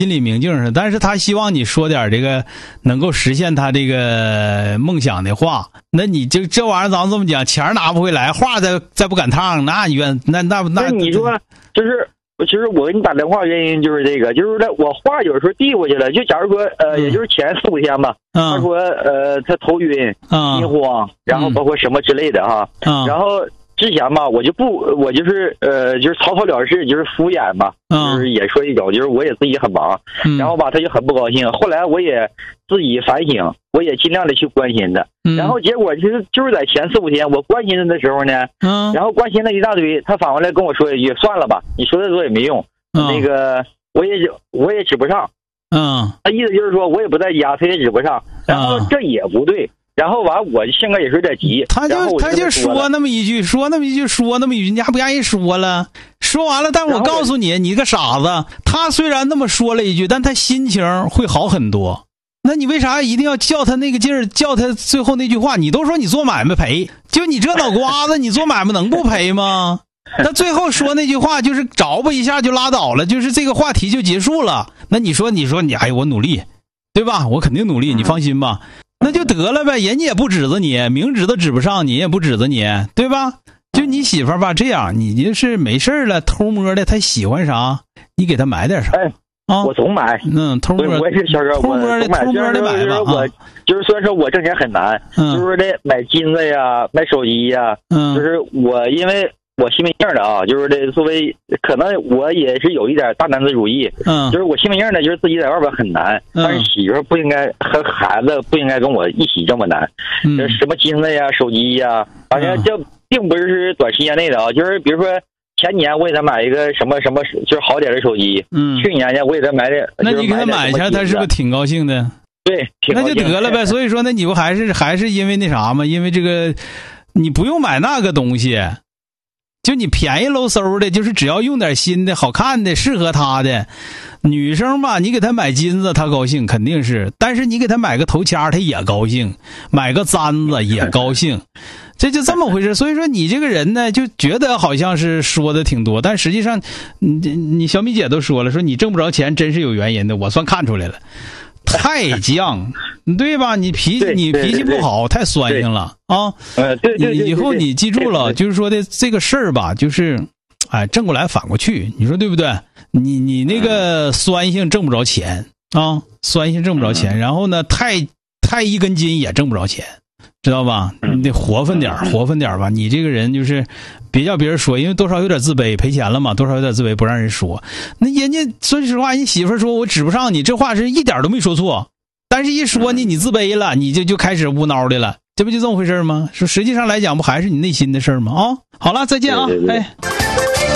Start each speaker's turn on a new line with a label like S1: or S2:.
S1: 心里明镜似的。但是他希望你说点这个能够实现他这个梦想的话。那你就这玩意儿，咱们这么讲，钱拿不回来，话再不赶趟，那你那
S2: 你说就是其实我给你打电话原因就是这个，就是我话有时候递过去了，就假如说也就是前4、5天吧，他说他头晕、心慌，然后包括什么之类的哈，然后之前吧我就是就是草草了事，就是敷衍吧，就是也说一种，就是我也自己很忙，然后吧他就很不高兴，后来我也自己反省，我也尽量的去关心他，然后结果就是在前4、5天我关心他的时候呢，然后关心了一大堆，他反过来跟我说一句，算了吧，你说的多也没用，那个我也指不上，他意思就是说我也不在家，他也指不上，然后这也不对，然后完我性格也是有点急，
S1: 他就说那么一句，你还不让人说了，说完了，但我告诉你，你个傻子，他虽然那么说了一句，但他心情会好很多。那你为啥一定要叫他那个劲儿，叫他最后那句话？你都说你做买卖赔，就你这脑瓜子，你做买卖能不赔吗？那最后说那句话就是着吧一下就拉倒了，就是这个话题就结束了。那你说你哎，我努力，对吧？我肯定努力，你放心吧。那就得了呗，人家也不指责你，明知道指不上你也不指责你，对吧？就你媳妇儿吧，这样你就是没事了，偷摸的，她喜欢啥，你给她买点啥。
S2: 我总买，
S1: 偷摸，
S2: 我也是小哥，
S1: 偷摸的买吧。
S2: 我就是虽然说我挣钱很难，就是这买金子呀，买手机呀，就是我因为我信命的啊，就是这作为可能我也是有一点大男子主义，就是我信命的，就是自己在外边很难，但是媳妇不应该和孩子不应该跟我一起这么难，什么金子呀、手机呀，反正这并不是短时间内的啊，就是比如说。前年我给他买一个什么，就是好点的手机。去年呢，我给他买的。
S1: 那你给他买一下，他是不是挺高兴的？
S2: 对，
S1: 那就得了呗。所以说，那你不还是因为那啥吗？因为这个，你不用买那个东西，就你便宜搂嗖的，就是只要用点新的、好看的、适合他的。女生吧，你给她买金子，她高兴肯定是；但是你给她买个头掐，她也高兴；买个簪子也高兴。这就这么回事。所以说你这个人呢，就觉得好像是说的挺多，但实际上，你小米姐都说了，说你挣不着钱真是有原因的，我算看出来了，太犟，对吧？你脾气不好，太酸性了啊！
S2: 对，
S1: 以后你记住了，就是说的这个事儿吧，就是，哎，正过来反过去，你说对不对？你那个酸性挣不着钱啊，酸性挣不着钱，然后呢，太一根筋也挣不着钱。知道吧？你得活分点吧。你这个人就是别叫别人说，因为多少有点自卑，赔钱了嘛，多少有点自卑，不让人说。那人家说实话，你媳妇说我指不上你，这话是一点都没说错，但是一说你自卑了，你就开始无脑的了，这不就这么回事吗？说实际上来讲，不还是你内心的事吗？好了，再见啊，哎。